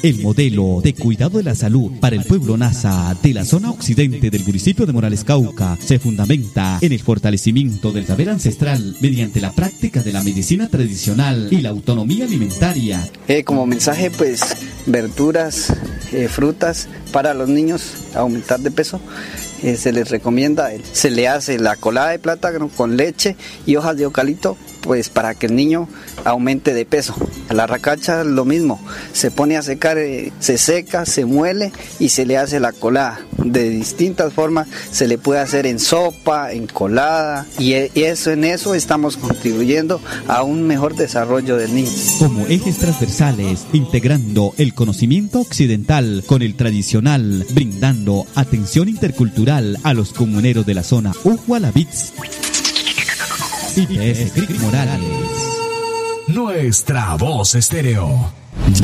el modelo de cuidado de la salud para el pueblo Nasa de la zona occidente del municipio de Morales Cauca se fundamenta en el fortalecimiento del saber ancestral mediante la práctica de la medicina tradicional y la autonomía alimentaria. Como mensaje, pues, verduras, frutas para los niños, aumentar de peso. Se les recomienda, se le hace la colada de plátano con leche y hojas de eucalipto, pues para que el niño aumente de peso. La racacha lo mismo, se pone a secar, se seca, se muele y se le hace la colada. De distintas formas se le puede hacer en sopa, en colada, y en eso estamos contribuyendo a un mejor desarrollo del niño. Como ejes transversales, integrando el conocimiento occidental con el tradicional, brindando atención intercultural a los comuneros de la zona Uhualabitz. IPS Cric Morales. Nuestra voz estéreo.